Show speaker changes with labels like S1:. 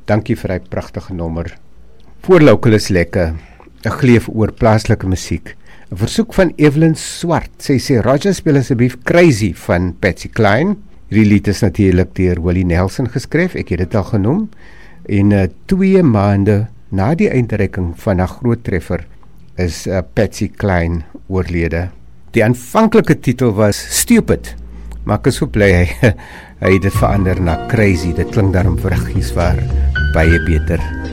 S1: Dankie vir die pragtige nommer. Voorlokel is lekker. 'n Gleef oor plaaslike musiek. 'n Versoek van Evelyn Swart. Sy sê, Roger, speel asseblief Crazy van Patsy Cline. Hierdie lied is natuurlik deur Willie Nelson geskryf, ek het dit al genoem. En 2 maande na die eindreiking van 'n groot treffer is Patsy Cline oorlede. Die aanvanklike titel was Stupid, maar ek is so bly hy het dit verander na Crazy. Dit klink daarom vruggies waar baie beter.